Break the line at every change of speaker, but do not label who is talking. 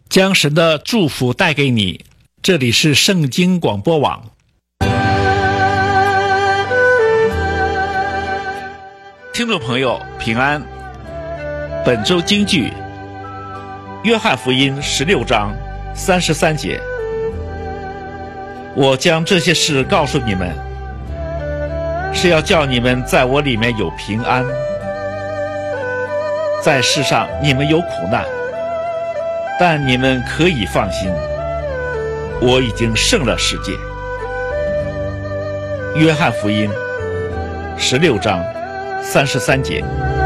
将神的祝福带给你。这里是圣经广播网。听众朋友平安，本周金句，约翰福音16章33节。我将这些事告诉你们，是要叫你们在我里面有平安。在世上你们有苦难，但你们可以放心，我已经胜了世界。约翰福音16章33节。